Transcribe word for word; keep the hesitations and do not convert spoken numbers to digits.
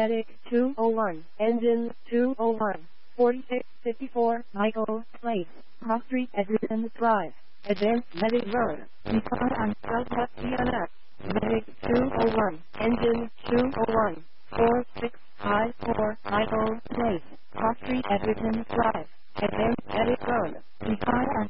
Medic two oh one, Engine two oh one, forty-six fifty-four, Michael Place, Cross Street, Edgerton Drive, Advanced Medic Road, Recon on Southwest D N S, Medic two oh one, Engine two oh one, four six five four, Michael Place, Cross Street, Edgerton Drive, Advanced